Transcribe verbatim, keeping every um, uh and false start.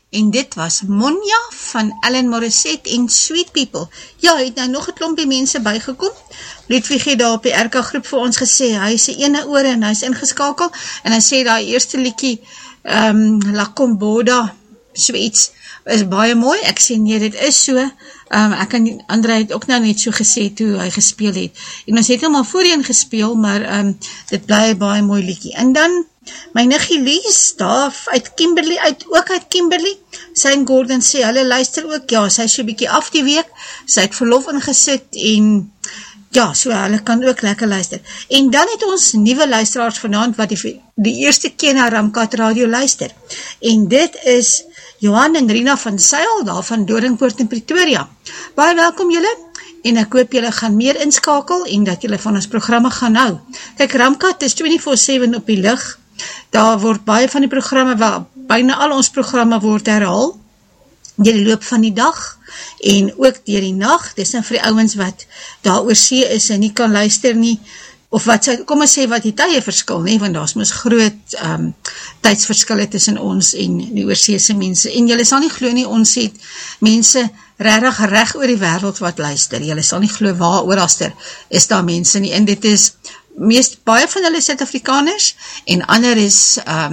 En dit was Monja van Ellen Morissette en Sweet People. Ja, het nou nog 'n klompie mense bygekom. Ludwig het daar op die R K groep vir ons gesê, hy is 'n ene oor en hy is ingeskakel, en hy sê daai eerste liedjie, um, La Comboda, so iets, is baie mooi. Ek sê nee, dit is so. Um, ek en André het ook nou net so gesê toe hy gespeel het. En ons het hom al voorheen gespeel, maar um, dit bly baie mooi liedjie. En dan my niggie Lies, daar uit Kimberley, uit, ook uit Kimberley, sy en Gordon sê, hulle luister ook, ja, sy is so bykie af die week, sy het verlof ingesit, en ja, so hulle kan ook lekker luister. En dan het ons nuwe luisteraars vanaand, wat die, die eerste keer na Ramkat Radio luister, en dit is Johan en Rina van Seil, daar van Doringpoort in Pretoria. Baie welkom julle, en ek hoop julle gaan meer inskakel, en dat julle van ons programme gaan hou. Kijk, Ramkat is twenty-four seven op die lig, daar word baie van die programme, wel, byna al ons programme word herhaal, deur die loop van die dag, en ook deur die nacht, dis nou vir die ouens wat daar oor see is, en nie kan luister nie, of wat sy, kom ons sê wat die tye verskil, nie, want daar is mos groot um, tydsverskille tussen ons en die oorseese mense, en julle sal nie glo nie, ons het mense regtig reg oor die wêreld wat luister, julle sal nie glo waar ooralster is daar mense nie, en dit is meest, baie van hulle Suid-Afrikaners, en ander is um,